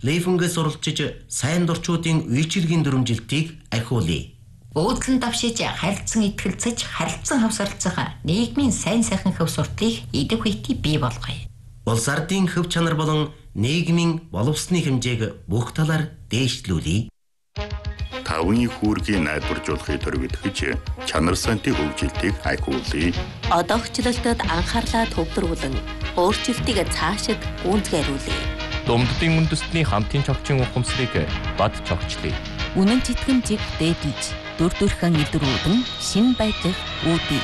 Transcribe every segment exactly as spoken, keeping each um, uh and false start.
Лейфэнгээс суралцж сайн дурчуудын үйлчилгээний дүрмжилтийг ахиулъя. Өөдлөн давшиж харилцан итгэлцэж харилцан хавсарлцах нийгмийн сайн сайхан хөв сурталыг идэв хүйти бий болгоё. Улс ардын хөв чанар болон нийгмийн боловсны хэмжээг бүх талаар дээшлүүлье. Тавын хүүргийн найдваржуулахыг төрөвдөж чанар сантын хөгжилтийг ахиулъя. Одоогчлолтод анхаарлаа төвлөрүүлэн өөрчлөлтийг цаашид гүйцэтгүүлье. Думддын үндэстний хамтын цогцын ухамсарыг бад цогчлъя. Үнэн тэтгэмжийг дээдлж дүр төрхөн илрүүлэн шин байдлыг үүдье.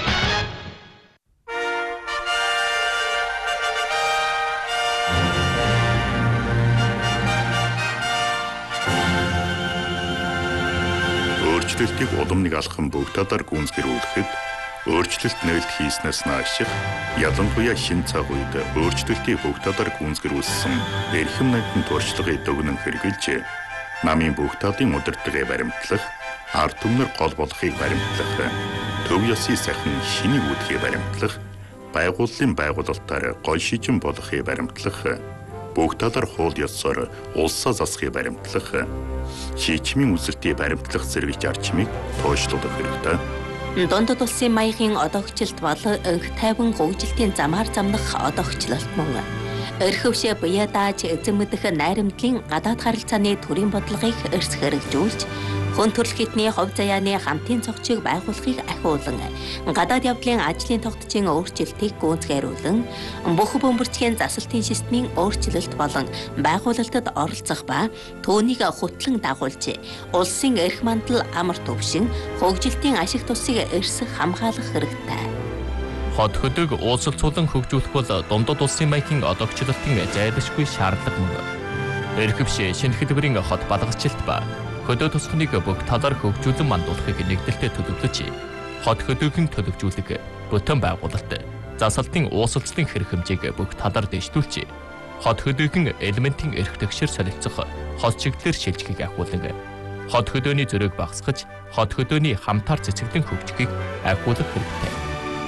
Өөрчлөлтийг удамныг алхам бүх талаар гүйцэтгүүлэхэд өөрчлөлт нээлт хийснээс нааших ялангуяа шин цаг үед өөрчлөлтийг бүх талаар гүйцэтгүүлсэн эрхэм найдын туршлагыг дүгнэн хэрэгжилж намын бүх талын удирдлагыг баримтлах, ард түмнэр гол болохыг баримтлах, төв ёсны сайхан шинийг үүдхийг баримтлах, байгууллын байгуулалтаар гол шижин болохыг баримтлах, бүх талаар хууль ёсоор улсаа засахыг баримтлах, шийдвэрийн үзэлтийг баримтлах зэрэг зарчмыг тооцоолох хэрэгтэй. Дундад улсын маягийн одоогчлолт бол өнх тайван хөгжилтийн замаар замнах одоогчлолт мөн. Өрхөвшөө буяа дааж эзэн мэдэх найрамдлын гадаад харилцааны төрийн бодлогыг эрс хэрэгжүүлж, хүн төрөл хитний хувь заяаны хамтын цогцыг байгуулахыг ахиулан, гадаад явдлын ажлын тогтцын өөрчлөлтийг гүйцэтгүүлэн, бүх бөмбөрцгийн засалтын системийн өөрчлөлт болон байгуулалтад оролцох ба түүнийг хөтлөн дагуулж, улсын эрх мандал амар төвшин, хөгжилтийн ашиг тусыг эрс хамгаалах хэрэгтэй. Хот хөдөг уулзалцуулан хөгжүүлэх бол дундад улсын маягийн одоогчлолтын зайлшгүй шаардлага мөн. Эрхэвшээ шинэ хэлбэрийн хот балгалчлалт ба хөдөө тусахныг бүх талаар хөгжүүлэн мандуулахыг нэгдэлтэй төлөвлөж, хот хөдөөгийн төлөвжүүлэг, бүтэн байгуулалт, засалтын уусалцлын хэрэг хэмжээг бүх талаар дэвшүүлж, хот хөдөөгийн элементийн эрх тэгшэр солилцох хот чиглэлээр шилжихийг ахиулан, хот хөдөөний зөрөөг багасгаж, хот хөдөөний хамтаар цэцэглэн хөгжихийг ахиулах хэрэгтэй.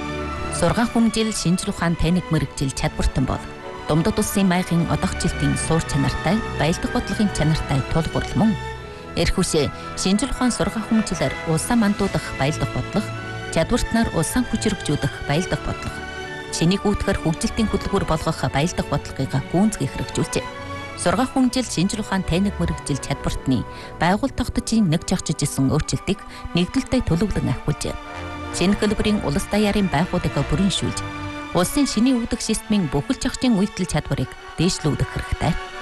Сургаан хүмжил шинжлэх ухаан таниг мэрэгжил чадвартан бол дундад улсын маягийн одоогчлолтын суур чанартай, баялдах бодлогын чанартай тулгуурл мөн. Эрхүшээ шинжлэх ухаан сургаан хүмжилээр улсаа мандуудах баялдах бодлого, чадвартнаар улсаа хүчрэгжүүлэх баялдах бодлого, шинийг үүтгэр хөгжилтийн хөдөлгүүр болгох баялдах бодлогыг гүйцэтгэх хэрэгжүүлжээ. Сургаан хүмжил шинжлэх ухаан таниг мэрэгжил чадвартны байгууллага тогтцын нэг жагчж исэн өөрчлөлтийг нэгдэлтэй төлөвлөн ахиулжээ. Шинэ хэлбэрийн улс даяарын байгууллагыг бүрэншүүлж, улсын шинийн өгдөг системийн бүхэл зохицын үйлдэл чадварыг дээшлүүлэх хэрэгтэй.